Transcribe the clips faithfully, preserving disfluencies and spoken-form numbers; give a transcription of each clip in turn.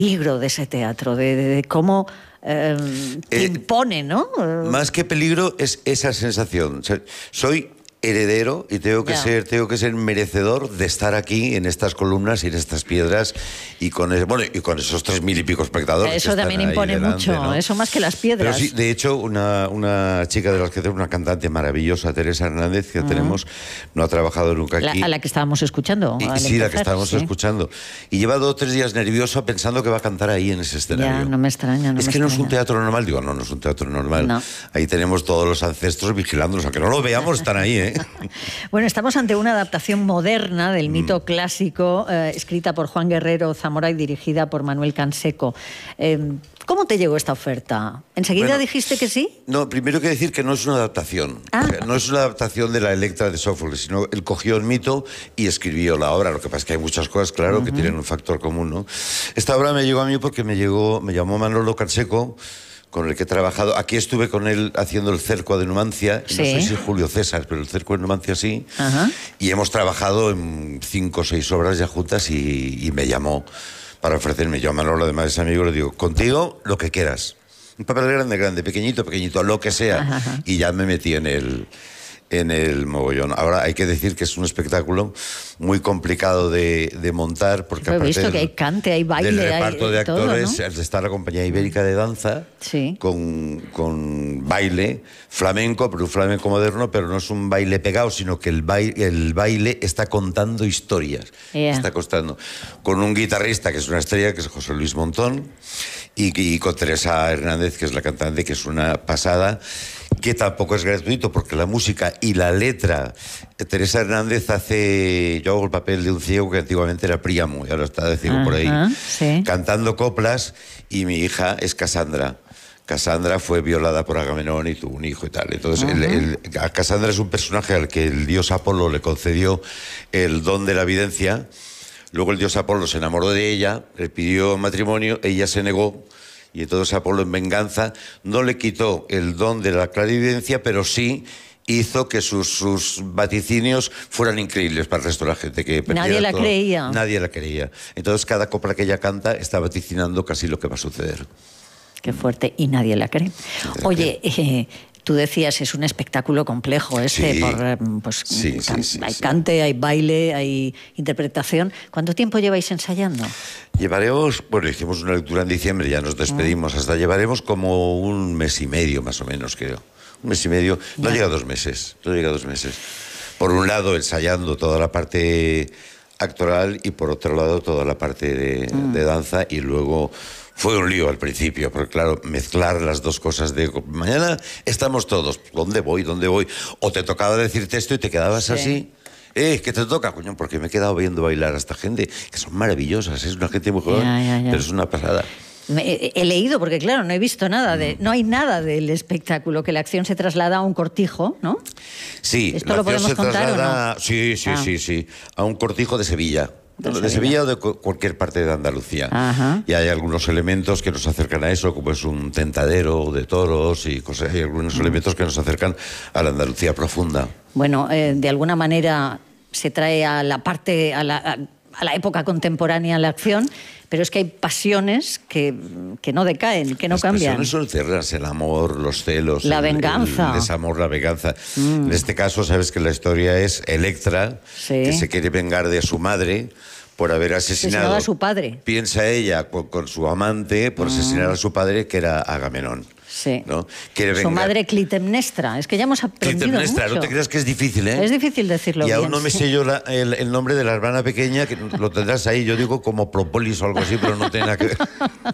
peligro de ese teatro, de, de, de cómo eh, te eh, impone, ¿no? Más que peligro es esa sensación. O sea, soy heredero y tengo que, ser, tengo que ser merecedor de estar aquí en estas columnas y en estas piedras y con, el, bueno, y con esos tres mil y pico espectadores. Eso que también impone delante, mucho, ¿no? Eso más que las piedras. Pero sí, de hecho, una, una chica de las que tenemos, una cantante maravillosa, Teresa Hernández, que uh-huh. tenemos, no ha trabajado nunca aquí. La, a la que estábamos escuchando. Y, sí, empezar, la que estábamos sí. escuchando. Y lleva dos o tres días nerviosa pensando que va a cantar ahí en ese escenario. Ya, no me extraña, no Es me que extraña. no es un teatro normal. Digo, no, no es un teatro normal. No. Ahí tenemos todos los ancestros vigilándonos. Aunque no lo veamos, están ahí, ¿eh? Bueno, estamos ante una adaptación moderna del mito mm. clásico, eh, escrita por Juan Guerrero Zamora y dirigida por Manuel Canseco. Eh, ¿Cómo te llegó esta oferta? ¿Enseguida bueno, dijiste que sí? No, primero hay que decir que no es una adaptación. Ah. O sea, no es una adaptación de la Electra de Sófocles, sino él cogió el mito y escribió la obra. Lo que pasa es que hay muchas cosas, claro, uh-huh. que tienen un factor común, ¿no? Esta obra me llegó a mí porque me llegó, me llamó Manolo Canseco, con el que he trabajado. Aquí estuve con él haciendo el cerco de Numancia, sí. no sé si Julio César, pero el cerco de Numancia sí, uh-huh. y hemos trabajado en cinco o seis obras ya juntas y, y me llamó para ofrecerme. Yo a Manolo, además es amigo, le digo, contigo lo que quieras. Un papel grande, grande, pequeñito, pequeñito, lo que sea. Uh-huh. Y ya me metí en el... en el mogollón. Ahora hay que decir que es un espectáculo muy complicado de, de montar porque he visto del, que hay cante, hay baile, del reparto hay de actores, todo, ¿no? Está la Compañía Ibérica de Danza sí. con, con baile flamenco, pero un flamenco moderno, pero no es un baile pegado, sino que el baile, el baile está contando historias. Yeah. Está contando con un guitarrista que es una estrella, que es José Luis Montón, y, y con Teresa Hernández, que es la cantante, que es una pasada, que tampoco es gratuito porque la música y la letra, Teresa Hernández hace, yo hago el papel de un ciego que antiguamente era Príamo y ahora está de ciego por ahí, sí. cantando coplas, y mi hija es Casandra. Casandra fue violada por Agamenón y tuvo un hijo y tal. Entonces, uh-huh. el, el, Casandra es un personaje al que el dios Apolo le concedió el don de la evidencia. Luego el dios Apolo se enamoró de ella, le pidió matrimonio, ella se negó. Y entonces Apolo, en venganza, no le quitó el don de la clarividencia, pero sí hizo que sus, sus vaticinios fueran increíbles para el resto de la gente. Que nadie la todo. creía. Nadie la creía. Entonces cada copla que ella canta está vaticinando casi lo que va a suceder. Qué fuerte. Y nadie la cree. Oye, eh, tú decías, es un espectáculo complejo este. Sí. Por, pues, sí, can- sí, sí, hay sí. cante, hay baile, hay interpretación. ¿Cuánto tiempo lleváis ensayando? Llevaremos, bueno, hicimos una lectura en diciembre, ya nos despedimos, hasta llevaremos como un mes y medio más o menos, creo. Un mes y medio, no ya. llega a dos meses, no llega a dos meses. Por un lado, ensayando toda la parte actoral y por otro lado, toda la parte de, mm. de danza, y luego fue un lío al principio, porque claro, mezclar las dos cosas de mañana estamos todos, ¿dónde voy? ¿Dónde voy? O te tocaba decirte esto y te quedabas sí. así. Eh, ¿qué te toca, coño? Porque me he quedado viendo bailar a esta gente, que son maravillosas, es una gente muy joven, ya, ya, ya. pero es una pasada. Me, he leído, porque claro, no he visto nada, de, no hay nada del espectáculo, que la acción se traslada a un cortijo, ¿no? Sí, ¿esto la lo acción podemos se contar traslada, o no? Sí, sí, ah. sí, sí, a un cortijo de Sevilla. De, de Sevilla. Sevilla o de cualquier parte de Andalucía. Ajá. Y hay algunos elementos que nos acercan a eso, como es un tentadero de toros y cosas, hay algunos mm. elementos que nos acercan a la Andalucía profunda. Bueno, eh, de alguna manera se trae a la parte, a la, a, a la época contemporánea la acción, pero es que hay pasiones que, que no decaen, que no Las cambian. Las pasiones son eternas, el amor, los celos, la el, venganza. El desamor, la venganza. Mm. En este caso, sabes que la historia es Electra, sí. que se quiere vengar de su madre por haber asesinado a su padre. Piensa ella con, con su amante por mm. asesinar a su padre, que era Agamenón. Sí. ¿No? Quiere su vengar. madre Clitemnestra. Es que ya hemos aprendido Clitemnestra, mucho. No te creas que es difícil, ¿eh? Es difícil decirlo y bien. Y aún no me sí. sé yo la, el, el nombre de la hermana pequeña, que lo tendrás ahí. Yo digo como Propolis o algo así, pero no tiene nada que ver.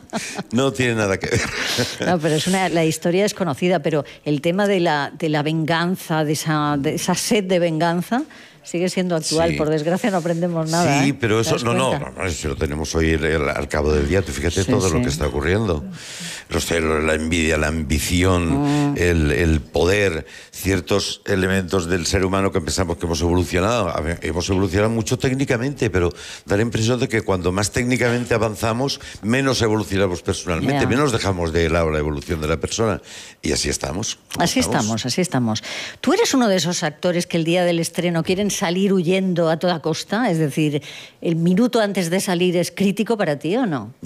No tiene nada que ver. No, pero es una, la historia es conocida, pero el tema de la, de la venganza, de esa, de esa sed de venganza, sigue siendo actual. Sí. Por desgracia no aprendemos nada. Sí, ¿eh? pero eso, no, no, cuenta? no, eso lo tenemos hoy el, el, al cabo del día. Tú fíjate sí, todo sí. lo que está ocurriendo. Los celos, la envidia, la ambición, mm. el, el poder, ciertos elementos del ser humano que pensamos que hemos evolucionado. Hemos evolucionado mucho técnicamente, pero da la impresión de que cuando más técnicamente avanzamos, menos evolucionamos personalmente, yeah. menos dejamos de lado la evolución de la persona. Y así estamos. Así estamos? estamos, así estamos. ¿Tú eres uno de esos actores que el día del estreno quieren salir huyendo a toda costa? Es decir, ¿el minuto antes de salir es crítico para ti o no? no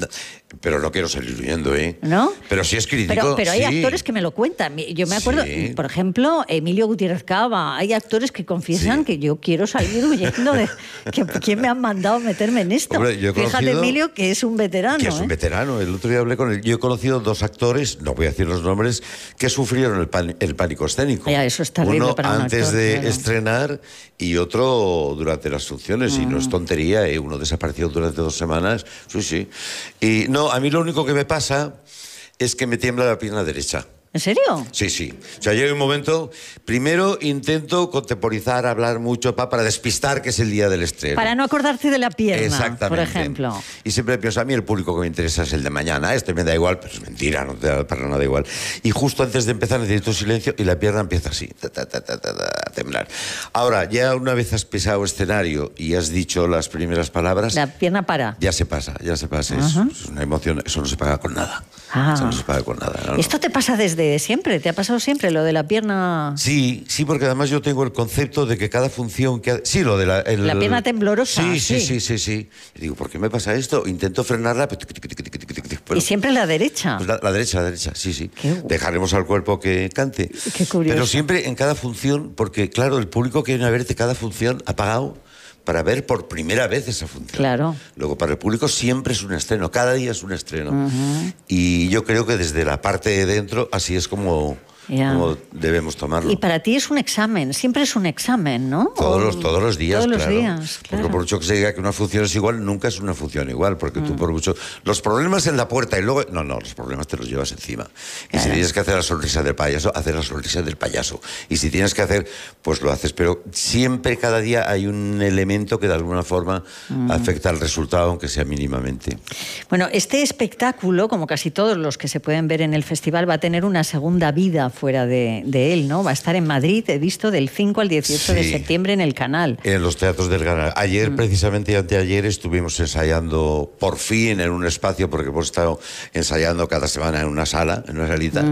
Pero no quiero salir huyendo, ¿eh? ¿No? Pero sí es crítico. Pero, pero hay sí. actores que me lo cuentan. Yo me acuerdo, Sí. por ejemplo, Emilio Gutiérrez Cava. Hay actores que confiesan Sí. que yo quiero salir huyendo de... Que, ¿quién me ha mandado meterme en esto? Hombre, yo he Fíjate, conocido- Emilio, que es un veterano. Que es un ¿eh? veterano. El otro día hablé con él. Yo he conocido dos actores, no voy a decir los nombres, que sufrieron el, pan- el pánico escénico. Ya, eso es terrible Uno para un antes actor, de claro. estrenar y otro durante las funciones. Y no es tontería, ¿eh? Uno desapareció durante dos semanas. Sí, sí. Y no, a mí lo único que me pasa es que me tiembla la pierna derecha. ¿En serio? Sí, sí. O sea, llega un momento, primero intento contemporizar, hablar mucho pa, para despistar que es el día del estreno. Para no acordarte de la pierna, Exactamente. por ejemplo. Y siempre pienso, a mí el público que me interesa es el de mañana. Este me da igual, pero es mentira, no te da para nada igual. Y justo antes de empezar necesito silencio y la pierna empieza así, ta, ta, ta, ta, ta, ta, a temblar. Ahora, ya una vez has pisado escenario y has dicho las primeras palabras, La pierna para. ya se pasa, ya se pasa. Es, es una emoción, eso no se paga con nada. Ah. Eso no se paga con nada. No, no. ¿Esto te pasa desde siempre? ¿Te ha pasado siempre lo de la pierna? Sí, sí, porque además yo tengo el concepto de que cada función que ha- sí, lo de la el- La pierna temblorosa, Sí, sí, sí. sí, sí, sí. Y digo, ¿por qué me pasa esto? Intento frenarla, pero, tic, tic, tic, tic, tic, tic, pero- Y siempre la derecha. pues la, la derecha, la derecha, sí, sí. Qué gu- Dejaremos al cuerpo que cante. Qué curioso. Pero siempre en cada función, porque claro, el público que viene a verte cada función ha pagado para ver por primera vez esa función. Claro. Luego, para el público siempre es un estreno, cada día es un estreno. Y yo creo que desde la parte de dentro, así es como, Ya. como debemos tomarlo. Y para ti es un examen, siempre es un examen, ¿no? Todos O- los, todos los días, Todos los claro. días, Porque claro. por mucho que se diga que una función es igual, nunca es una función igual, porque Mm. tú por mucho... Los problemas en la puerta y luego... No, no, los problemas te los llevas encima. Y si Claro. tienes que hacer la sonrisa del payaso, hacer la sonrisa del payaso. Y si tienes que hacer, pues lo haces. Pero siempre, cada día, hay un elemento que de alguna forma Mm. afecta al resultado, aunque sea mínimamente. Bueno, este espectáculo, como casi todos los que se pueden ver en el festival, va a tener una segunda vida fuera de, de él, ¿no? Va a estar en Madrid, he visto, del cinco al dieciocho de Sí. septiembre en el Canal. En los teatros del Canal. Ayer, Mm. precisamente, y anteayer, estuvimos ensayando por fin en un espacio, porque hemos estado ensayando cada semana en una sala, en una salita,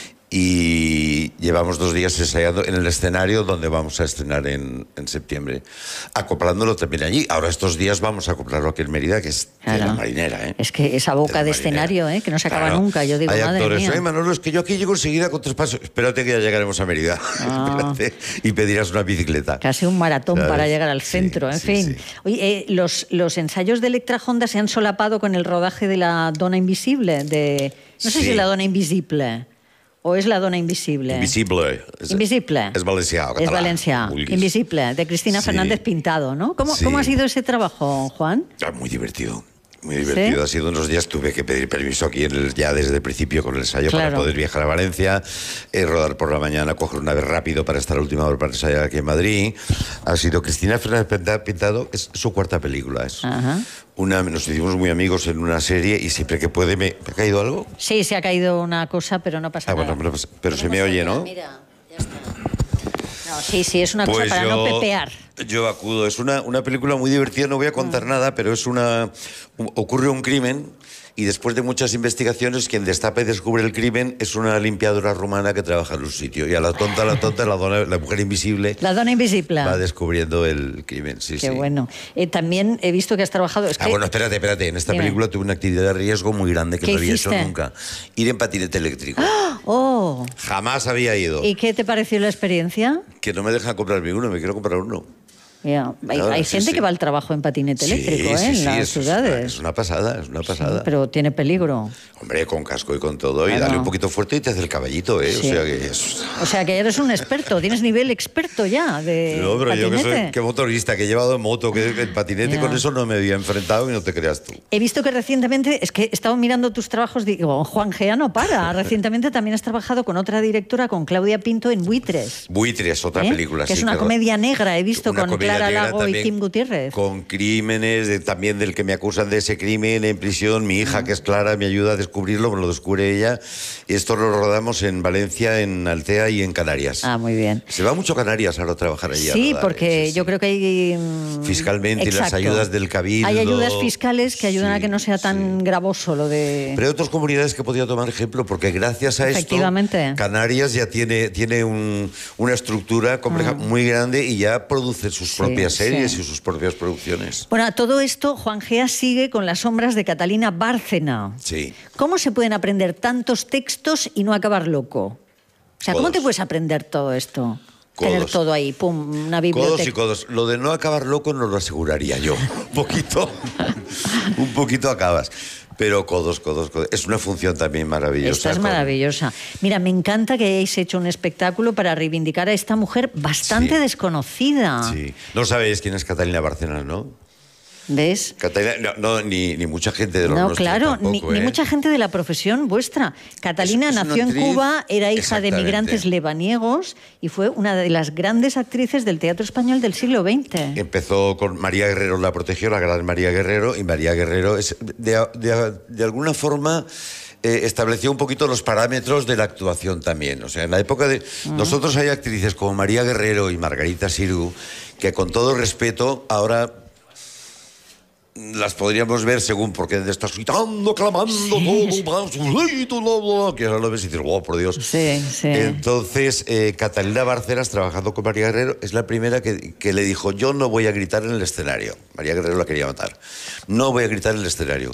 y llevamos dos días ensayando en el escenario donde vamos a estrenar en, en septiembre, acoplándolo también allí. Ahora estos días vamos a acoplarlo aquí en Mérida, que es de Claro. la marinera, ¿eh? Es que esa boca la de marinera. escenario, ¿eh? Que no se acaba Claro. nunca. Yo digo, Hay madre actores, mía. "Ay, Manolo, es que yo aquí llego enseguida con tres pasos. Espérate que ya llegaremos a Mérida. Ah. Espérate, y pedirás una bicicleta. Casi un maratón ¿Sabes? para llegar al Sí, centro, en sí, fin. sí. Oye, eh, los, los ensayos de Electra Honda se han solapado con el rodaje de La Dona Invisible, de... No sé Sí. si es La Dona Invisible o es La Dona Invisible. Invisible. És, Invisible. És valencià, o Es català. valencià. vulguis. Invisible, de Cristina Sí. Fernández Pintado, ¿no? ¿Cómo, Sí. ¿Cómo ha sido ese trabajo, Juan? Ah, muy divertido. Muy divertido. ¿Sí? Ha sido unos días, tuve que pedir permiso aquí en el- ya desde el principio con el ensayo Claro. para poder viajar a Valencia, eh, rodar por la mañana, coger una vez rápido para estar a última hora para ensayar aquí en Madrid. Ha sido Cristina Fernández Pinta- Pintado, es su cuarta película. Es Ajá. una, nos hicimos muy amigos en una serie y siempre que puede me... ¿Me ha caído algo? Sí, se ha caído una cosa, pero no pasa Ah, nada. bueno, pero, pues- pero se me oye, ¿no? Mira, ya está. No, sí, sí, es una cosa Pues para no yo- pepear. Yo acudo. Es una, una película muy divertida, no voy a contar nada, pero es una... un- ocurre un crimen y después de muchas investigaciones, quien destapa y descubre el crimen es una limpiadora rumana que trabaja en un sitio. Y a la tonta, la tonta, la, dona- la mujer invisible La Dona Invisible. va descubriendo el crimen. Sí, Qué sí. bueno. Eh, también he visto que has trabajado... Es Ah, que- bueno, espérate, espérate. En esta Dime. película tuve una actividad de riesgo muy grande que ¿Qué no había hiciste? hecho nunca. Ir en patinete eléctrico. Oh, Jamás había ido. ¿y qué te pareció la experiencia? Que no me dejan comprarme uno, me quiero comprar uno. Ya, Hay, Claro, hay sí, gente sí. que va al trabajo en patinete eléctrico, sí, ¿eh? sí, en sí, las eso es una- ciudades. Es una pasada, es una pasada. Pero tiene peligro. Hombre, con casco y con todo, y Claro. dale un poquito fuerte y te hace el caballito, ¿eh? Sí. O sea que es... O sea, que eres un experto, tienes nivel experto ya de No, pero yo que patinete. soy que motorista, que he llevado en moto, que el patinete, Ya. con eso no me había enfrentado y no te creas tú. He visto que recientemente, es que he estado mirando tus trabajos, digo, Juan Gea no para. Recientemente también has trabajado con otra directora, con Claudia Pinto, en Buitres. Buitres, otra ¿eh? película, Que sí, es una que- comedia negra, he visto, Una con comedia Clara negra Lago y también, Kim Gutiérrez. Con crímenes, de- también del que me acusan de ese crimen en prisión. Mi hija, que es Clara, me ayuda a descubrirlo, me lo descubre ella. Y esto lo rodamos en Valencia, en Altea y en Canarias. Ah, muy bien. Se va mucho a Canarias ahora a trabajar allí. a Sí, rodar, porque ¿eh? Sí, yo sí. creo que hay... mm, Fiscalmente, y las exacto. ayudas del Cabildo. Hay ayudas fiscales que ayudan Sí, a que no sea tan sí. gravoso lo de... Pero hay otras comunidades que podía tomar ejemplo, porque gracias a esto, Efectivamente. Canarias ya tiene, tiene un- una estructura compleja muy grande y ya produce sus Sí, propias series sí. y sus propias producciones. Bueno, a todo esto, Juan Gea sigue con Las sombras de Catalina Bárcena. Sí. ¿Cómo se pueden aprender tantos textos y no acabar loco? O sea, ¿cómo Codos. te puedes aprender todo esto? Codos. Tener todo ahí, pum, una biblioteca. Codos y codos. Lo de no acabar loco no lo aseguraría yo. Un poquito, un poquito acabas. Pero codos, codos, codos. Es una función también maravillosa. Esta es con... maravillosa. Mira, me encanta que hayáis hecho un espectáculo para reivindicar a esta mujer bastante sí. desconocida. Sí. No sabéis quién es Catalina Bárcena, ¿no? ¿Ves? Catalina, no, no ni, ni mucha gente de los No, nuestros claro, tampoco, ni, ¿eh? ni mucha gente de la profesión vuestra. Catalina Es- es una nació en actriz- Cuba, era hija de Exactamente. migrantes lebaniegos y fue una de las grandes actrices del teatro español del siglo veinte. Empezó con María Guerrero, la protegió, la gran María Guerrero, y María Guerrero es de, de, de alguna forma eh, estableció un poquito los parámetros de la actuación también. O sea, en la época de... Uh-huh. Nosotros hay actrices como María Guerrero y Margarita Xirgu que con todo respeto ahora... las podríamos ver según porque estás gritando, clamando, sí. todo, que ahora lo ves y dices, oh, por Dios. Sí, sí. Entonces, eh, Catalina Bárcenas, trabajando con María Guerrero, es la primera que, que le dijo, yo no voy a gritar en el escenario. María Guerrero la quería matar. No voy a gritar en el escenario.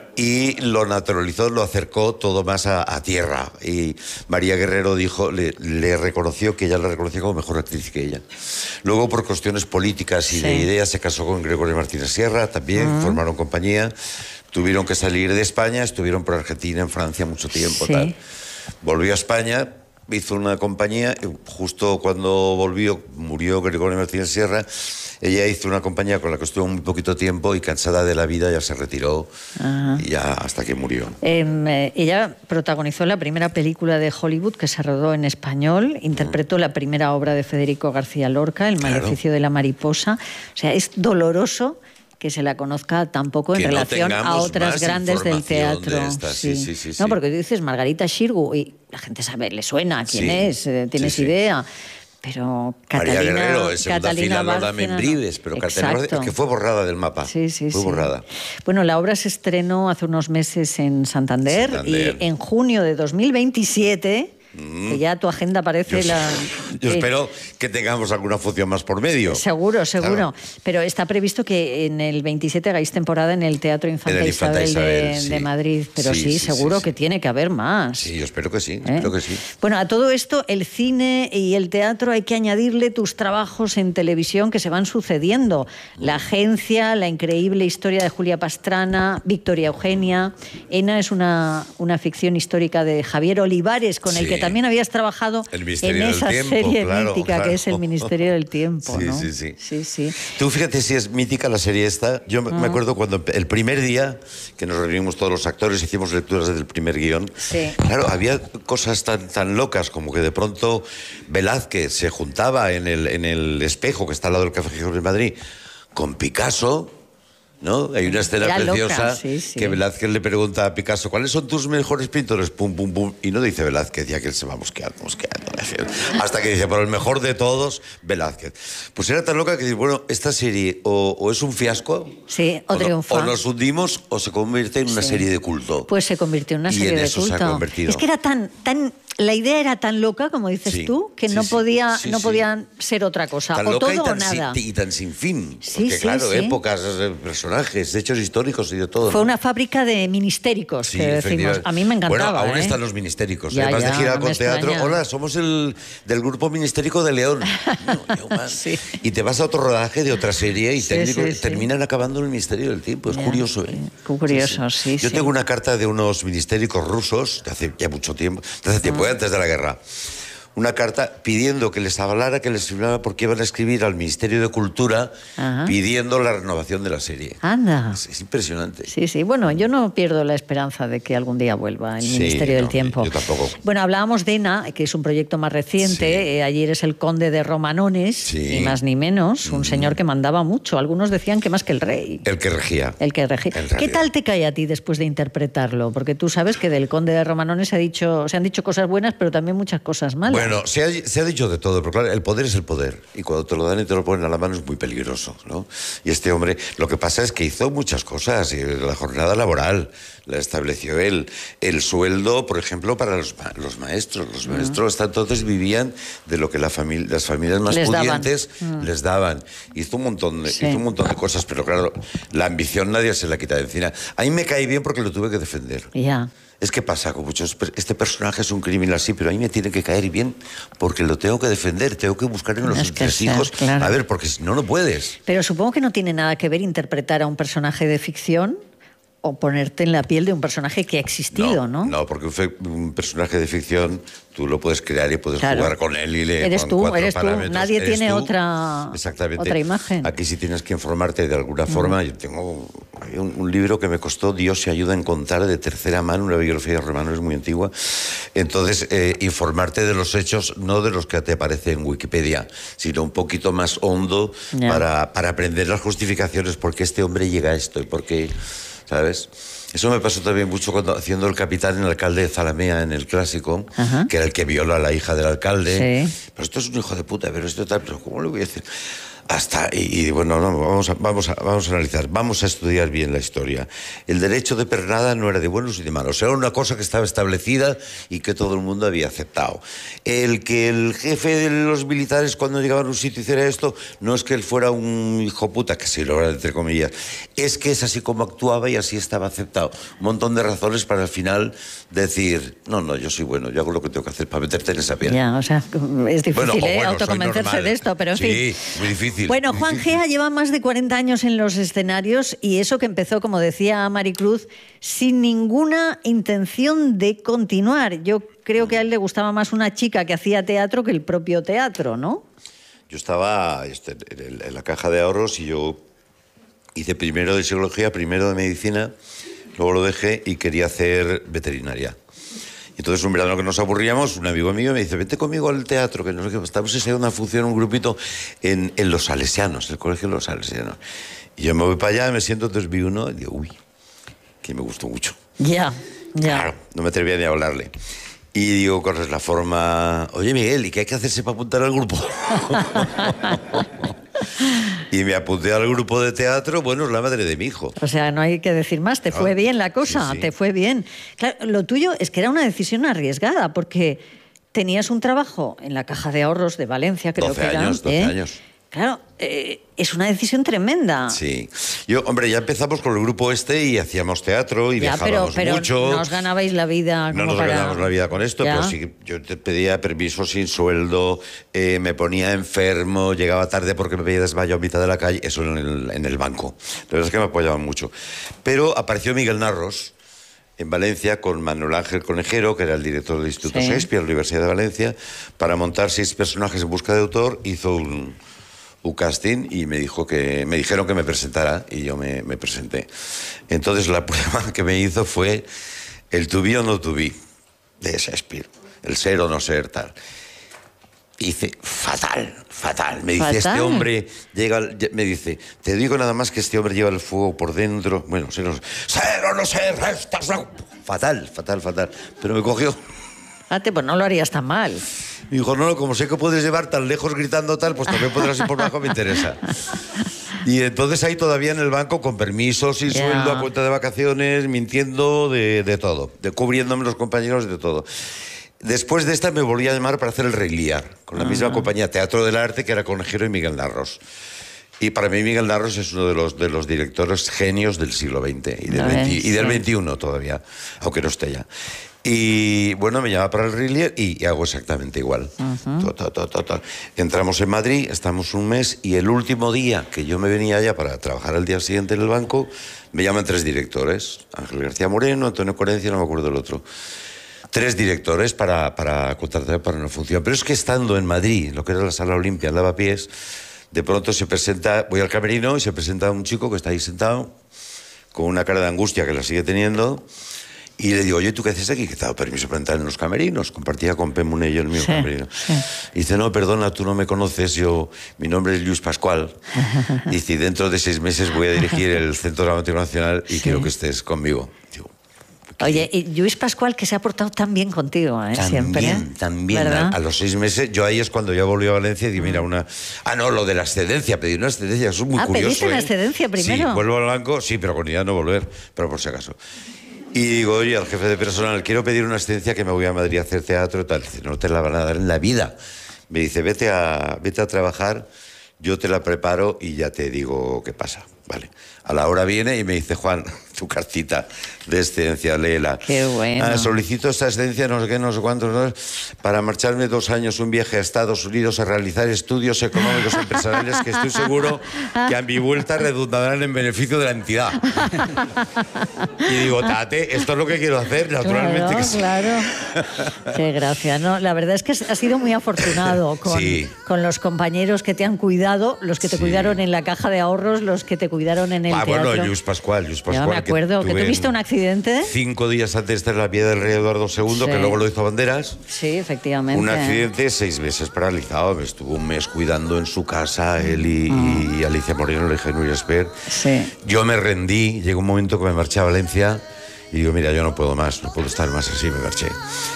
Y lo naturalizó, lo acercó todo más a, a tierra. Y María Guerrero dijo, le, le reconoció que ella la reconocía como mejor actriz que ella. Luego, por cuestiones políticas y sí. de ideas, se casó con Gregorio Martínez Sierra, también uh-huh. formaron compañía. Tuvieron que salir de España, estuvieron por Argentina, en Francia mucho tiempo. Sí. Tal. Volvió a España, hizo una compañía, y justo cuando volvió, murió Gregorio Martínez Sierra. Ella hizo una compañía con la que estuvo muy poquito tiempo y cansada de la vida ya se retiró uh-huh. y ya hasta que murió. Eh, ella protagonizó la primera película de Hollywood que se rodó en español, interpretó uh-huh. la primera obra de Federico García Lorca, El maleficio claro. de la mariposa. O sea, es doloroso que se la conozca tampoco en que relación no a otras grandes del teatro. De esta. Sí. Sí, sí, sí, no, sí. porque tú dices Margarita Xirgu y la gente sabe, le suena quién sí. es, eh, tienes sí, sí. idea. Pero Catalina, María Guerrero, es segunda Catalina fila Lola Bárcena, Membrives, pero Catalina es que fue borrada del mapa. Sí, sí, fue sí. borrada. Bueno, la obra se estrenó hace unos meses en Santander, Santander. y en junio de dos mil veintisiete... Mm. que ya tu agenda parece yo, la... Yo eh, espero que tengamos alguna función más por medio. Seguro, seguro. Claro. Pero está previsto que en el veintisiete hagáis temporada en el Teatro Infanta, el Isabel, Infanta Isabel de, sí. de Madrid. Pero sí, sí, sí seguro sí, que sí. tiene que haber más. Sí, yo espero que sí, ¿Eh? espero que sí. Bueno, a todo esto, el cine y el teatro hay que añadirle tus trabajos en televisión que se van sucediendo. La Agencia, La increíble historia de Julia Pastrana, Victoria Eugenia. Ena es una, una ficción histórica de Javier Olivares, con sí. el que también habías trabajado en esa tiempo, serie claro, mítica claro. que es El Ministerio del Tiempo, sí, ¿no? Sí, sí, sí, sí. Tú fíjate si es mítica la serie esta. Yo uh-huh. me acuerdo cuando el primer día que nos reunimos todos los actores, hicimos lecturas del primer guión. Sí. Claro, había cosas tan, tan locas como que de pronto Velázquez se juntaba en el, en el espejo que está al lado del Café Gijón de Madrid con Picasso. ¿No? Hay una escena Era preciosa loca, sí, sí. que Velázquez le pregunta a Picasso ¿cuáles son tus mejores pintores? Pum, pum, pum. Y no dice Velázquez, ya que él se va mosqueando, mosqueando. Hasta que dice, pero el mejor de todos, Velázquez. Pues era tan loca que dice, bueno, esta serie o, o es un fiasco, sí, o, o, triunfa. No, o nos hundimos o se convierte en una sí. serie de culto. Pues se convirtió en una y serie en de eso culto. Se ha convertido. Es que era tan, tan... La idea era tan loca, como dices sí, tú, que sí, no, sí, podía, sí, no sí. podían ser otra cosa. Tan o loca todo y tan, o nada. Sin, y tan sin fin. Sí, porque sí, claro, sí. épocas, personajes, hechos históricos y de todo. Fue ¿no? una fábrica de ministéricos, sí, que decimos. A mí me encantaba. Bueno, aún ¿eh? están los ministéricos. Ya, Además ya, de gira no con me teatro. extraña. Hola, somos el del grupo ministérico de León. No, sí. Y te vas a otro rodaje de otra serie y sí, técnico, sí, sí. terminan acabando en el Ministerio del Tiempo. Es ya, curioso, ¿eh? Qué curioso, sí, sí. sí. Yo sí. tengo una carta de unos ministéricos rusos de hace ya mucho tiempo, de hace tiempo, ah. antes de la guerra. Una carta pidiendo que les hablara, que les hablara porque iban a escribir al Ministerio de Cultura Ajá. pidiendo la renovación de la serie. Anda. Es, es impresionante. Sí, sí. Bueno, yo no pierdo la esperanza de que algún día vuelva el sí, Ministerio no, del Tiempo. Yo tampoco. Bueno, hablábamos de Ena, que es un proyecto más reciente. Sí. Eh, ayer es el conde de Romanones, sí. ni más ni menos. Un mm. señor que mandaba mucho. Algunos decían que más que el rey. El que regía. El que regía. ¿Qué tal te cae a ti después de interpretarlo? Porque tú sabes que del conde de Romanones se, ha dicho, se han dicho cosas buenas, pero también muchas cosas malas. Bueno, se ha, se ha dicho de todo, pero claro, el poder es el poder. Y cuando te lo dan y te lo ponen a la mano es muy peligroso, ¿no? Y este hombre, lo que pasa es que hizo muchas cosas. Y la jornada laboral, la estableció él. El sueldo, por ejemplo, para los, los maestros. Los maestros hasta entonces vivían de lo que la familia, las familias más les pudientes daban. les daban. Hizo un montón de, Sí. hizo un montón de cosas, pero claro, la ambición nadie se la quita de encima. A mí me cae bien porque lo tuve que defender. Ya. Es que pasa con muchos... Este personaje es un criminal, sí, pero a mí me tiene que caer bien porque lo tengo que defender, tengo que buscar en los Es que entresijos. ser, claro. A ver, porque si no, no puedes. Pero supongo que no tiene nada que ver interpretar a un personaje de ficción o ponerte en la piel de un personaje que ha existido, ¿no? No, porque un, fe- un personaje de ficción tú lo puedes crear y puedes Claro. jugar con él y le Eres con tú, cuatro eres tú. parámetros. Nadie Eres tiene tú. otra- Exactamente. otra imagen. Aquí sí tienes que informarte de alguna forma. Yo tengo hay un, un libro que me costó Dios se ayuda a encontrar de tercera mano, una biografía de Romano, es muy antigua. Entonces, eh, informarte de los hechos, no de los que te aparecen en Wikipedia, sino un poquito más hondo Ya. para, para aprender las justificaciones por qué este hombre llega a esto y por qué, ¿sabes? Eso me pasó también mucho cuando haciendo el capitán en el alcalde de Zalamea en el clásico, Ajá. que era el que viola a la hija del alcalde. Sí. Pero esto es un hijo de puta, pero esto tal, pero ¿cómo le voy a decir? Hasta, y, y bueno, no, vamos, a, vamos, a, vamos a analizar, vamos a estudiar bien la historia. El derecho de pernada no era de buenos y de malos, era una cosa que estaba establecida y que todo el mundo había aceptado. El que el jefe de los militares cuando llegaban a un sitio hiciera esto, no es que él fuera un hijo puta, que sí lo era entre comillas, es que es así como actuaba y así estaba aceptado. Un montón de razones para al final decir, no, no, yo soy bueno, yo hago lo que tengo que hacer para meterte en esa piel. Ya, o sea, es difícil Bueno, o ¿eh? bueno, soy autoconvencerse normal. de esto, pero en Sí, fin. muy difícil. Bueno, muy Juan difícil. Gea lleva más de cuarenta años en los escenarios y eso que empezó, como decía Maricruz, sin ninguna intención de continuar. Yo creo que a él le gustaba más una chica que hacía teatro que el propio teatro, ¿no? Yo estaba este, en, el- en la caja de ahorros y yo hice primero de psicología, primero de medicina, luego lo dejé y quería hacer veterinaria. Y entonces un verano que nos aburríamos, un amigo mío me dice, vente conmigo al teatro, que no sé qué, estamos ensayando una función, un grupito en, en Los Salesianos, el colegio de Los Salesianos. Y yo me voy para allá, me siento, entonces vi uno y digo, uy, que me gustó mucho. Ya, ya. Claro, no me atrevía ni a hablarle. Y digo, corres la forma, oye Miguel, ¿y qué hay que hacerse para apuntar al grupo? Y me apunté al grupo de teatro, bueno, es la madre de mi hijo. O sea, no hay que decir más, te Claro. fue bien la cosa, Sí, sí. te fue bien. Claro, lo tuyo es que era una decisión arriesgada, porque tenías un trabajo en la Caja de Ahorros de Valencia, creo doce que era. años, doce ¿eh? años. Claro, eh, es una decisión tremenda. Sí. Yo, hombre, ya empezamos con el grupo este y hacíamos teatro y Ya, pero, viajábamos pero mucho. no os ganabais la vida No como nos para... ganábamos la vida con esto, Ya. pero sí, yo te pedía permiso sin sueldo, eh, me ponía enfermo, llegaba tarde porque me veía desmayado a mitad de la calle, eso en el, en el banco. La verdad es que me apoyaban mucho. Pero apareció Miguel Narros en Valencia con Manuel Ángel Conejero, que era el director del Instituto Sí. Shakespeare, de la Universidad de Valencia, para montar seis personajes en busca de autor. Hizo un, un casting y me dijo que me dijeron que me presentara y yo me, me presenté. Entonces la prueba que me hizo fue el to be o no to be de Shakespeare, el ser o no ser tal. Hice fatal, fatal. Me dice, ¿Fatal? este hombre llega, al- me dice, te digo nada más que este hombre lleva el fuego por dentro. Bueno, ser o no ser, o no ser, estás no. Fatal, fatal, fatal. Pero me cogió. Fíjate, pues no lo harías tan mal. Me dijo, no, no, como sé que puedes llevar tan lejos gritando tal, pues también podrás ir por bajo, me interesa. Y entonces ahí todavía en el banco, con permiso, sin Ya. sueldo, a cuenta de vacaciones, mintiendo de, de todo, de cubriéndome los compañeros de todo. Después de esta me volví a llamar para hacer el Rey Lear, con la misma compañía Teatro del Arte, que era Conejero y Miguel Narros. Y para mí Miguel Narros es uno de los, de los directores genios del siglo veinte y del, Ya ves, veinti y del sí. veintiuno todavía, aunque no esté ya. Y bueno, me llama para el Rey Lear y, y hago exactamente igual. To, to, to, to, to. Entramos en Madrid, estamos un mes y el último día que yo me venía allá para trabajar al día siguiente en el banco, me llaman tres directores, Ángel García Moreno, Antonio Corencia, no me acuerdo el otro. Tres directores para, para contratar para una función. Pero es que estando en Madrid, lo que era la Sala Olimpia, en Lavapiés, de pronto se presenta, voy al camerino y se presenta un chico que está ahí sentado, con una cara de angustia que la sigue teniendo, y le digo, oye, ¿tú qué haces aquí? Que te ha dado permiso para entrar en los camerinos. Compartía con Pem Munello el mío Sí, camerino. sí. Y dice, no, perdona, tú no me conoces, yo, mi nombre es Luis Pascual. Dice, y dentro de seis meses voy a dirigir el Centro Dramático Nacional y Sí. quiero que estés conmigo. Digo, Oye, y Luis Pascual, que se ha portado tan bien contigo, ¿eh? Siempre. También, también. ¿Verdad? A, a los seis meses, yo ahí es cuando ya volví a Valencia y dije, mira, una... Ah, no, lo de la excedencia, pedí una excedencia, eso es muy Ah, curioso. ¿pediste la ¿eh? excedencia primero? Sí, vuelvo al banco, sí, pero con idea de no volver, pero por si acaso. Y digo, oye, al jefe de personal, quiero pedir una asistencia que me voy a Madrid a hacer teatro y tal. Dice, no te la van a dar en la vida. Me dice, vete a, vete a trabajar, yo te la preparo y ya te digo qué pasa. Vale. A la hora viene y me dice, Juan, tu cartita de excedencia, léela. Qué bueno. Ah, solicito esta excedencia, no sé qué, no sé cuántos, no, para marcharme dos años, un viaje a Estados Unidos a realizar estudios económicos empresariales que estoy seguro que a mi vuelta redundarán en beneficio de la entidad. Y digo, tate, esto es lo que quiero hacer, naturalmente. Claro, que sí. Claro. Qué gracia, ¿no? La verdad es que has sido muy afortunado con, sí. con los compañeros que te han cuidado, los que te sí. cuidaron en la caja de ahorros, los que te cuidaron en el ah, teatro. Bueno, Lluís Pascual, Lluís Pascual. Yo me acuerdo que, que tuviste un accidente. Cinco días antes de estar en la piedra del rey Eduardo segundo, sí. que luego lo hizo Banderas. Sí, efectivamente. Un accidente, seis meses paralizado. Me estuvo un mes cuidando en su casa, él y, mm. y Alicia Moreno, la hija de Núria Espert. Sí. Yo me rendí, llegó un momento que me marché a Valencia y digo, mira, yo no puedo más, no puedo estar más así, me marché.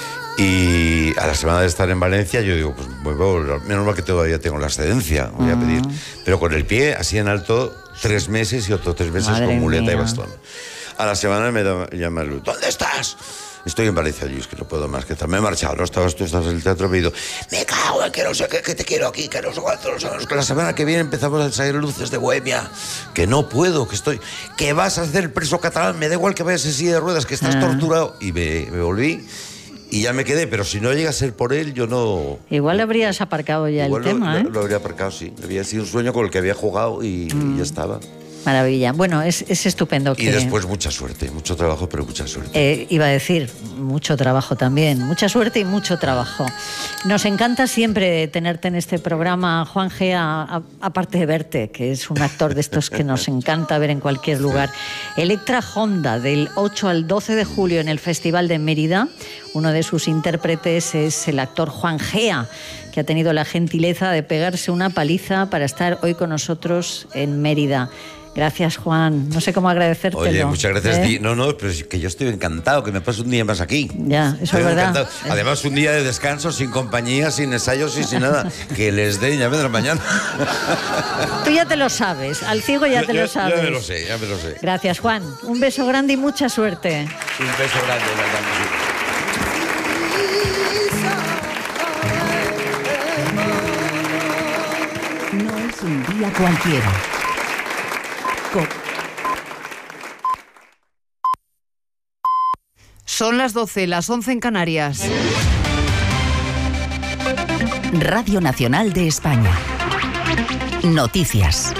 Y a la semana de estar en Valencia, yo digo, pues bueno, menos mal que todavía tengo la excedencia, voy a mm. pedir. Pero con el pie así en alto, tres meses y otros tres meses Madre con muleta mía. y bastón. A la semana me llama Luz, ¿dónde estás? Estoy en Valencia, Luis, que no puedo más, que tal. Me he marchado, no estabas tú, estabas en el teatro, me he ido, me cago en que no sé qué, que te quiero aquí, que no sé cuántos años, que la semana que viene empezamos a salir luces de Bohemia, que no puedo, que estoy, que vas a hacer el preso catalán, me da igual que vayas en silla de ruedas, que estás ah. torturado. Y me, me volví. Y ya me quedé, pero si no llega a ser por él, yo no... Igual habrías aparcado ya Igual el lo, tema, lo, ¿eh? Lo habría aparcado, sí. Había sido un sueño con el que había jugado y, mm. y ya estaba. Maravilla. Bueno, es, es estupendo. Y que... después mucha suerte, mucho trabajo, pero mucha suerte. Eh, iba a decir, mucho trabajo también. Mucha suerte y mucho trabajo. Nos encanta siempre tenerte en este programa, Juan Gea, aparte de verte, que es un actor de estos que nos encanta ver en cualquier lugar. Electra Honda, del ocho al doce de julio en el Festival de Mérida. Uno de sus intérpretes es el actor Juan Gea, que ha tenido la gentileza de pegarse una paliza para estar hoy con nosotros en Mérida. Gracias, Juan. No sé cómo agradecértelo. Oye, muchas gracias. ¿eh? No, no, pero es que yo estoy encantado que me pase un día más aquí. Ya, eso estoy es verdad. Encantado. Además, un día de descanso, sin compañía, sin ensayos y sin nada. Que les den, ya vendrán mañana. Tú ya te lo sabes. Al ciego ya yo, te yo, lo sabes. Ya me lo sé, ya me lo sé. Gracias, Juan. Un beso grande y mucha suerte. Un beso grande, verdad. No es un día cualquiera. Son las doce, las once en Canarias. Radio Nacional de España. Noticias.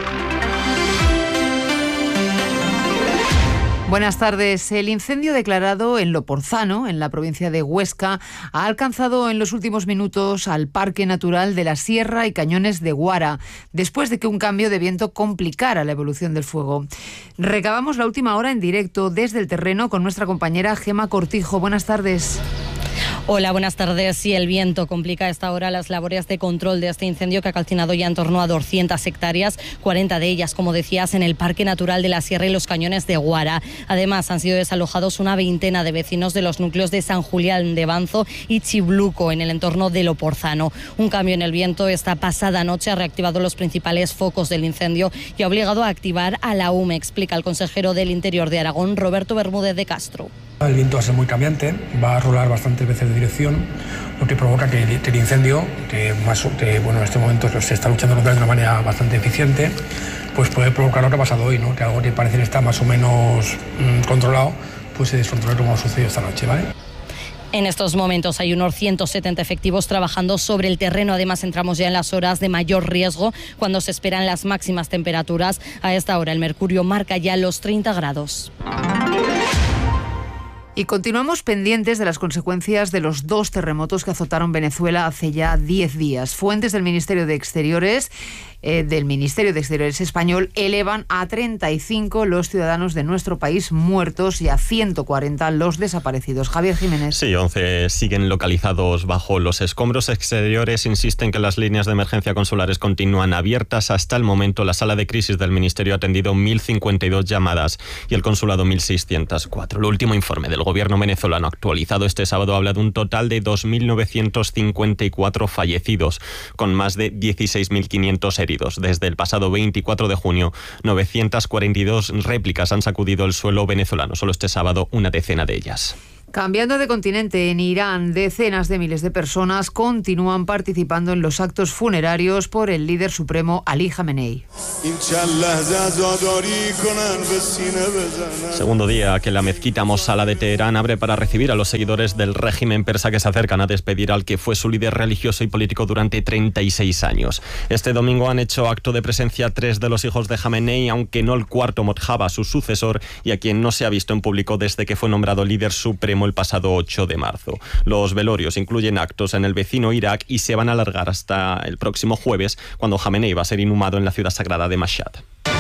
Buenas tardes. El incendio declarado en Loporzano, en la provincia de Huesca, ha alcanzado en los últimos minutos al Parque Natural de la Sierra y Cañones de Guara, después de que un cambio de viento complicara la evolución del fuego. Recabamos la última hora en directo desde el terreno con nuestra compañera Gema Cortijo. Buenas tardes. Hola, buenas tardes. Sí, el viento complica a esta hora las labores de control de este incendio que ha calcinado ya en torno a doscientas hectáreas, cuarenta de ellas, como decías, en el Parque Natural de la Sierra y los Cañones de Guara. Además, han sido desalojados una veintena de vecinos de los núcleos de San Julián de Banzo y Chibluco, en el entorno de Loporzano. Un cambio en el viento esta pasada noche ha reactivado los principales focos del incendio y ha obligado a activar a la U M E, explica el consejero del Interior de Aragón, Roberto Bermúdez de Castro. El viento va a ser muy cambiante, va a rolar bastantes veces de dirección, lo que provoca que el incendio, que, más, que bueno, en este momento se está luchando contra él de una manera bastante eficiente, pues puede provocar lo que ha pasado hoy, ¿no? Que algo que parece que está más o menos mmm, controlado, pues se descontrola como ha sucedido esta noche, ¿vale? En estos momentos hay unos ciento setenta efectivos trabajando sobre el terreno. Además, entramos ya en las horas de mayor riesgo, cuando se esperan las máximas temperaturas. A esta hora el mercurio marca ya los treinta grados. Y continuamos pendientes de las consecuencias de los dos terremotos que azotaron Venezuela hace ya diez días. Fuentes del Ministerio de Exteriores eh, del Ministerio de Exteriores español elevan a treinta y cinco los ciudadanos de nuestro país muertos y a ciento cuarenta los desaparecidos. Javier Jiménez. Sí, once siguen localizados bajo los escombros. Exteriores insisten que las líneas de emergencia consulares continúan abiertas. Hasta el momento, la sala de crisis del Ministerio ha atendido mil cincuenta y dos llamadas y el consulado mil seiscientos cuatro. El último informe del gobierno venezolano actualizado este sábado habla de un total de dos mil novecientos cincuenta y cuatro fallecidos, con más de dieciséis mil quinientos heridos. heridos. Desde el pasado veinticuatro de junio, novecientas cuarenta y dos réplicas han sacudido el suelo venezolano. Solo este sábado, una decena de ellas. Cambiando de continente, en Irán, decenas de miles de personas continúan participando en los actos funerarios por el líder supremo Ali Jamenei. Segundo día que la mezquita Mosala de Teherán abre para recibir a los seguidores del régimen persa que se acercan a despedir al que fue su líder religioso y político durante treinta y seis años. Este domingo han hecho acto de presencia tres de los hijos de Jamenei, aunque no el cuarto, Mojtaba, su sucesor, y a quien no se ha visto en público desde que fue nombrado líder supremo el pasado ocho de marzo. Los velorios incluyen actos en el vecino Irak y se van a alargar hasta el próximo jueves, cuando Jamenei va a ser inhumado en la ciudad sagrada de Mashhad.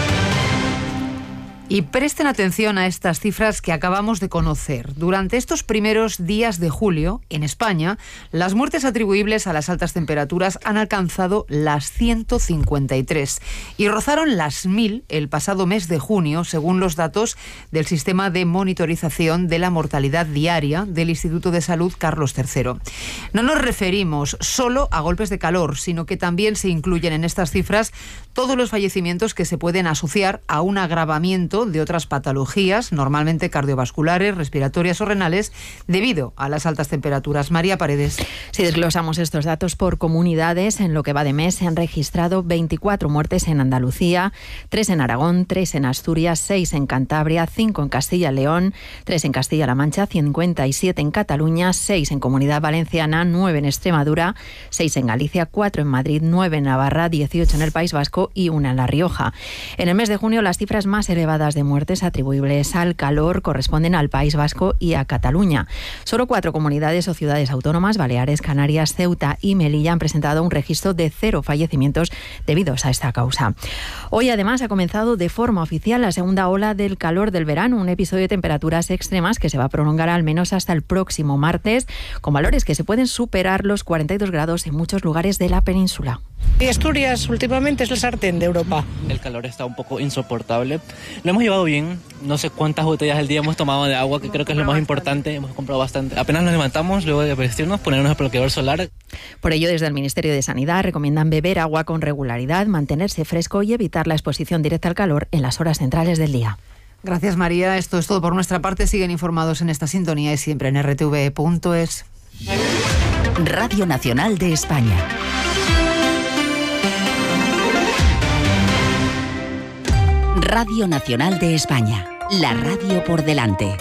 Y presten atención a estas cifras que acabamos de conocer. Durante estos primeros días de julio, en España, las muertes atribuibles a las altas temperaturas han alcanzado las ciento cincuenta y tres y rozaron las mil el pasado mes de junio, según los datos del Sistema de Monitorización de la Mortalidad Diaria del Instituto de Salud Carlos tercero. No nos referimos solo a golpes de calor, sino que también se incluyen en estas cifras todos los fallecimientos que se pueden asociar a un agravamiento de otras patologías, normalmente cardiovasculares, respiratorias o renales, debido a las altas temperaturas. María Paredes. Si desglosamos estos datos por comunidades, en lo que va de mes se han registrado veinticuatro muertes en Andalucía, tres en Aragón, tres en Asturias, seis en Cantabria, cinco en Castilla y León, tres en Castilla-La Mancha, cincuenta y siete en Cataluña, seis en Comunidad Valenciana, nueve en Extremadura, seis en Galicia, cuatro en Madrid, nueve en Navarra, dieciocho en el País Vasco y una en La Rioja. En el mes de junio, las cifras más elevadas de muertes atribuibles al calor corresponden al País Vasco y a Cataluña. Solo cuatro comunidades o ciudades autónomas, Baleares, Canarias, Ceuta y Melilla, han presentado un registro de cero fallecimientos debidos a esta causa. Hoy, además, ha comenzado de forma oficial la segunda ola del calor del verano, un episodio de temperaturas extremas que se va a prolongar al menos hasta el próximo martes, con valores que se pueden superar los cuarenta y dos grados en muchos lugares de la península. Y Asturias últimamente es el sartén de Europa. El calor está un poco insoportable. Lo hemos llevado bien. No sé cuántas botellas al día hemos tomado de agua, que creo que es lo más importante. Hemos comprado bastante. Apenas nos levantamos, luego de vestirnos, ponernos el bloqueador solar. Por ello, desde el Ministerio de Sanidad recomiendan beber agua con regularidad, mantenerse fresco y evitar la exposición directa al calor en las horas centrales del día. Gracias, María. Esto es todo por nuestra parte. Siguen informados en esta sintonía y siempre en erre te ve punto es. Radio Nacional de España. Radio Nacional de España, la radio por delante.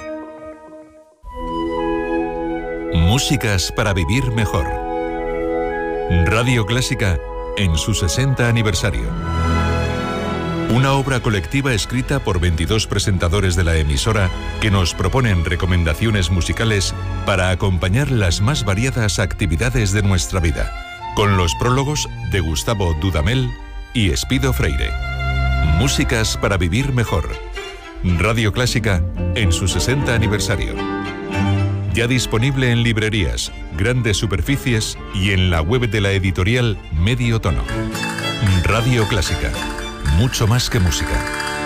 Músicas para vivir mejor. Radio Clásica en su sesenta aniversario. Una obra colectiva escrita por veintidós presentadores de la emisora que nos proponen recomendaciones musicales para acompañar las más variadas actividades de nuestra vida, con los prólogos de Gustavo Dudamel y Espido Freire. Músicas para vivir mejor. Radio Clásica en su sesenta aniversario. Ya disponible en librerías, grandes superficies y en la web de la editorial Medio Tono. Radio Clásica. Mucho más que música.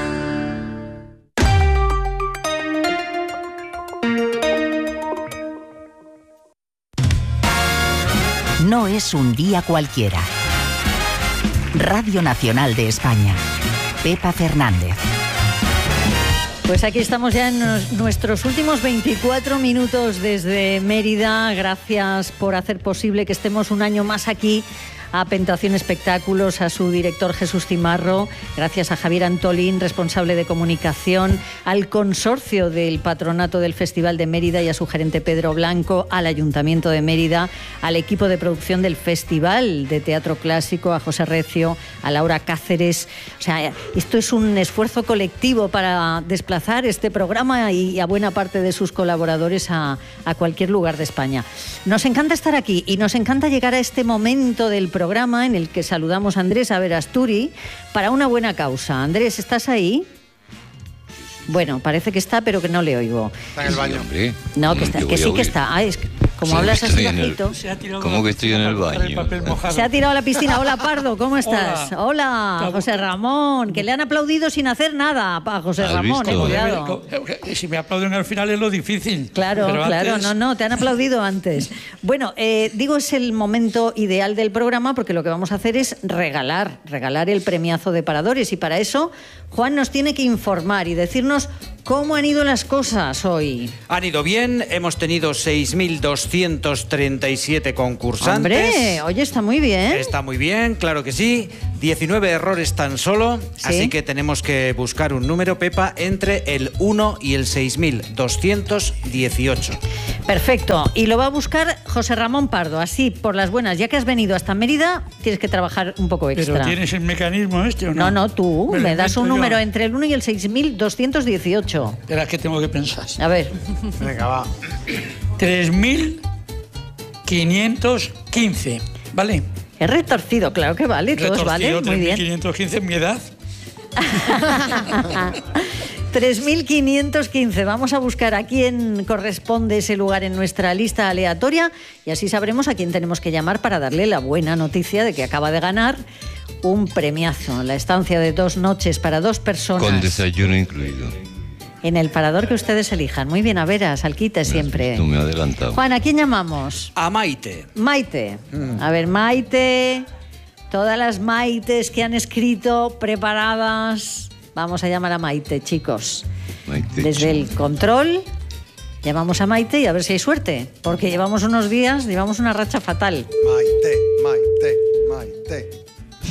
No es un día cualquiera. Radio Nacional de España. Pepa Fernández. Pues aquí estamos ya en nuestros últimos veinticuatro minutos desde Mérida. Gracias por hacer posible que estemos un año más aquí. A Pentación Espectáculos, a su director Jesús Cimarro, gracias a Javier Antolín, responsable de comunicación, al consorcio del Patronato del Festival de Mérida y a su gerente Pedro Blanco, al Ayuntamiento de Mérida, al equipo de producción del Festival de Teatro Clásico, a José Recio, a Laura Cáceres. O sea, esto es un esfuerzo colectivo para desplazar este programa y a buena parte de sus colaboradores a, a cualquier lugar de España. Nos encanta estar aquí y nos encanta llegar a este momento del programa programa en el que saludamos a Andrés Averasturi para una buena causa. Andrés, ¿estás ahí? Bueno, parece que está, pero que no le oigo. Está en el baño. No, que, está, que sí que está. Ah, es que, como hablas así bajito. El, ¿Cómo que estoy en el baño? Se ha tirado a la piscina. Hola, Pardo, ¿cómo estás? Hola, Hola José Ramón, que le han aplaudido sin hacer nada a José Ramón, eh, cuidado. Si me aplauden al final es lo difícil. Claro, claro, antes... no, no, te han aplaudido antes. Bueno, eh, digo, es el momento ideal del programa porque lo que vamos a hacer es regalar, regalar el premiazo de Paradores, y para eso Juan nos tiene que informar y decirnos cómo han ido las cosas hoy. Han ido bien, hemos tenido seis mil doscientos treinta y siete concursantes. Hombre, oye, está muy bien. Está muy bien, claro que sí. diecinueve errores tan solo, ¿sí? Así que tenemos que buscar un número, Pepa, entre el uno y el seis mil doscientos dieciocho. Perfecto, y lo va a buscar José Ramón Pardo, así por las buenas. Ya que has venido hasta Mérida, tienes que trabajar un poco extra. ¿Pero tienes el mecanismo este o no? No, no, tú me, me das un yo. número entre el uno y el seis mil doscientos dieciocho. Espera, que tengo que pensar. A ver. Venga, va. tres mil quinientos quince, ¿vale? Es retorcido, claro que vale, todos valen, muy bien. tres mil quinientos quince es mi edad. tres mil quinientos quince. Vamos a buscar a quién corresponde ese lugar en nuestra lista aleatoria y así sabremos a quién tenemos que llamar para darle la buena noticia de que acaba de ganar un premiazo, la estancia de dos noches para dos personas. Con desayuno incluido. En el parador que ustedes elijan. Muy bien, a veras, Alquite siempre. Tú me has adelantado. Juan, ¿a quién llamamos? A Maite. Maite. Mm. A ver, Maite, todas las Maites que han escrito, preparadas. Vamos a llamar a Maite, chicos. Maite. Desde el control, llamamos a Maite y a ver si hay suerte. Porque llevamos unos días, llevamos una racha fatal. Maite, Maite, Maite.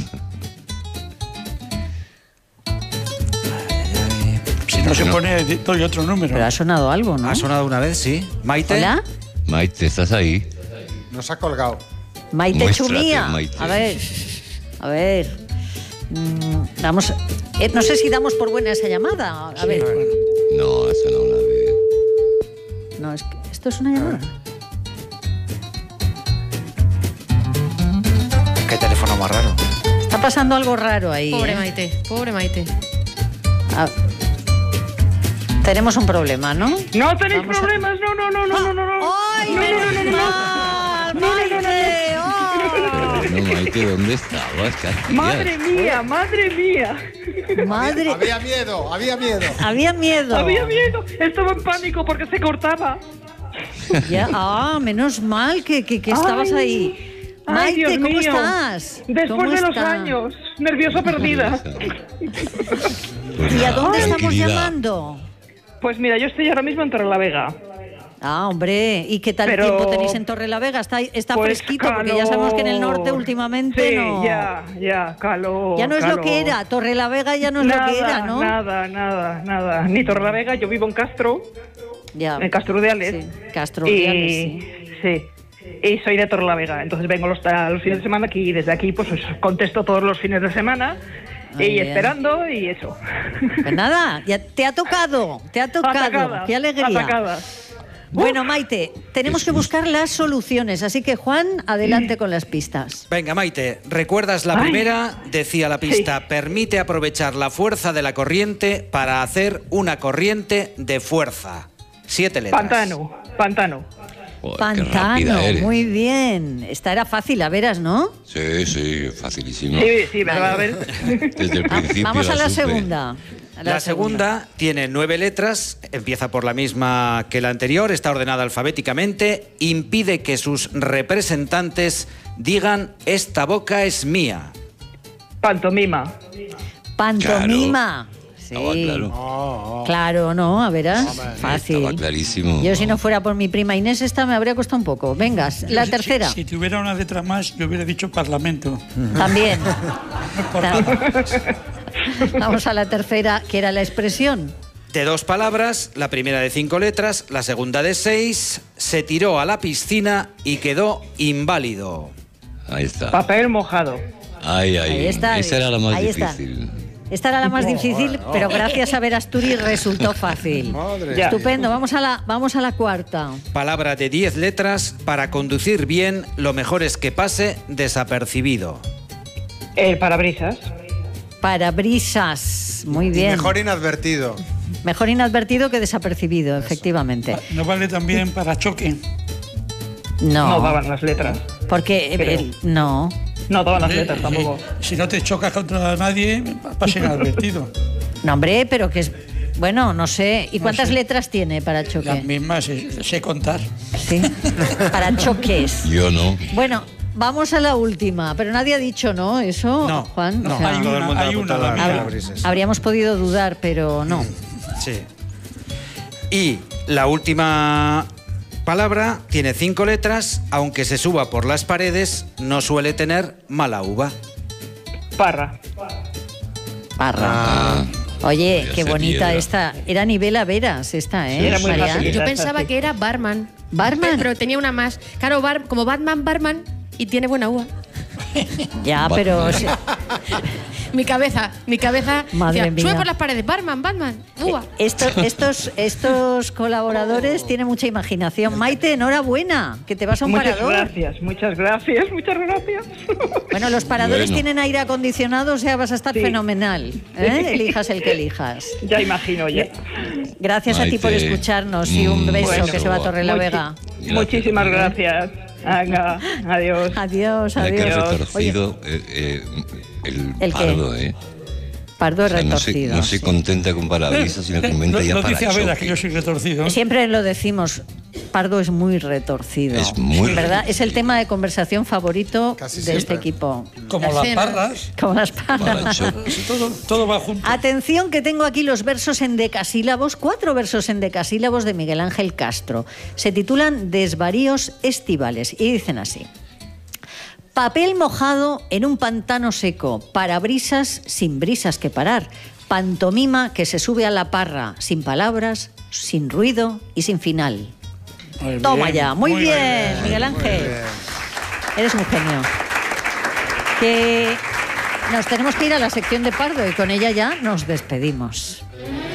Si no se pone, doy otro número. Pero ha sonado algo, ¿no? Ha sonado una vez, sí. Maite. ¿Hola? Maite, ¿estás ahí? Nos ha colgado. Maite Muéstrate, Chumía. Maite. A ver, a ver. Mm, vamos. Eh, no sé si damos por buena esa llamada. A ver. No, ha sonado una vez. No, es que esto es una llamada. Qué teléfono más raro. Está pasando algo raro ahí. Pobre ¿eh? Maite, pobre Maite. Ah, tenemos un problema, ¿no? No tenéis Vamos problemas, a... no, no, no, no, no, no, no. ¡Ay, no, menos no, no, no, mal! no, no, no, ¡Maite! ¡Oh! No, Maite, ¿dónde estabas? ¿Qué hacías? Madre mía, madre mía. Madre. Había miedo, había miedo. Había miedo. Había miedo. Estaba en pánico porque se cortaba. Ya, ah, menos mal que, que, que estabas Ay. ahí. Ay, Maite, Dios ¿cómo mío. estás? Después ¿Cómo de los está? años, nerviosa perdida. Pues ¿Y a nada, dónde estamos tranquilidad. llamando? Pues mira, yo estoy ahora mismo en Torrelavega. Ah, hombre, ¿y qué tal Pero- tiempo tenéis en Torrelavega? Está, está Pues fresquito, porque ya sabemos que en el norte últimamente sí, no... ya, ya, calor. Ya no es calor. lo que era, Torrelavega ya no es nada, lo que era, ¿no? Nada, nada, nada. Ni Torrelavega, yo vivo en Castro, Ya. en Castro de Ales. Sí, Castro y, de Ales, sí. sí. Y soy de Torrelavega, entonces vengo los, a los fines de semana aquí y desde aquí pues os contesto todos los fines de semana. Muy y bien. esperando y eso. Pues nada, ya te ha tocado, te ha tocado. Atacada, ¡Qué alegría! atacada. Bueno, Maite, tenemos que buscar las soluciones, así que Juan, adelante con las pistas. Venga, Maite, ¿recuerdas la Ay. primera? Decía la pista, permite aprovechar la fuerza de la corriente para hacer una corriente de fuerza. Siete letras. Pantano, pantano. Joder, qué Pantano, rápida eres. muy bien. Esta era fácil, a veras, ¿no? Sí, sí, facilísimo. Sí, sí, verdad, a ver. Desde el principio Vamos a la supe. segunda. A La segunda tiene nueve letras, empieza por la misma que la anterior, está ordenada alfabéticamente, impide que sus representantes digan esta boca es mía. Pantomima. Pantomima. Sí. Estaba claro. Claro, ¿no? A verás, fácil. Estaba clarísimo. Yo si no fuera por mi prima Inés esta me habría costado un poco. Venga, la Si- tercera. Si, si tuviera una letra más, yo hubiera dicho parlamento. También. Por nada. Vamos a la tercera, que era la expresión. De dos palabras, la primera de cinco letras, la segunda de seis, se tiró a la piscina y quedó inválido. Ahí está. Papel mojado. Ay, ay. Ahí está. Esa era la más Ahí está. difícil. Esta era la más difícil, pero gracias a Verasturi resultó fácil. Madre. Ya. Estupendo, vamos a la, vamos a la cuarta. Palabra de diez letras, para conducir bien, lo mejor es que pase desapercibido. El parabrisas. Parabrisas, muy bien. Mejor inadvertido. Mejor inadvertido que desapercibido, efectivamente. No vale también para choque. No. No daban las letras. Porque Creo. el- no. No daban las letras tampoco. Si no te chocas contra nadie, pasa inadvertido. No, hombre, pero que es... Bueno, no sé. ¿Y No cuántas sé. letras tiene para choque? Las mismas, sé, sé contar. Sí. Para choques. Yo no. Bueno, vamos a la última. Pero nadie ha dicho no, eso, No, Juan. no, O sea, hay Todo el mundo una, ha hay apuntado una, a Miguel habr- Abrises. Habríamos podido dudar, pero no. Sí. Y la última palabra tiene cinco letras, aunque se suba por las paredes, no suele tener mala uva. Parra. Parra. Ah, Oye, ya qué sé bonita piedra. esta. Era Nivela Veras esta, ¿eh? Sí, era muy Marian? fácil. Yo pensaba que era barman. ¿Barman? Pero tenía una más. Claro, bar, como Batman, barman y tiene buena uva. Ya, pero... o sea, Mi cabeza, mi cabeza. Madre decía, mía. sube por las paredes, barman, Batman, uva. Estos, estos, estos colaboradores tienen mucha imaginación. Maite, enhorabuena, que te vas a un Muchas parador. gracias, muchas gracias, muchas gracias. Bueno, los paradores Bueno. tienen aire acondicionado, o sea, vas a estar Sí. fenomenal. ¿eh? Elijas el que elijas. Ya imagino, ya. Gracias a ti por Maite, escucharnos y un mm, beso bueno. que se va a Torre la Muchi- Vega. Gracias, Muchísimas Miguel. gracias. Venga, adiós. Adiós, Mira que has adiós. retorcido eh, eh, el, ¿El qué? pardo, ¿eh? Pardo O sea, no, se, retorcido. no se sí. contenta con parabrisas, sino que No, inventa ya no dice a parachoques. veras que yo soy retorcido. Siempre lo decimos, Pardo es muy retorcido. Es muy ¿Verdad? retorcido. Es el tema de conversación favorito Casi de siempre. este equipo. Como La las cena. parras. Como las parras. Parachoques. Sí, todo, todo va junto. Atención que tengo aquí los versos en decasílabos, cuatro versos en decasílabos de Miguel Ángel Castro. Se titulan Desvaríos estivales y dicen así. Papel mojado en un pantano seco, parabrisas sin brisas que parar, pantomima que se sube a la parra, sin palabras, sin ruido y sin final. Muy Toma bien, ya, muy, bien, bien. Miguel Ángel. Eres un genio. Que nos tenemos que ir a la sección de Pardo y con ella ya nos despedimos.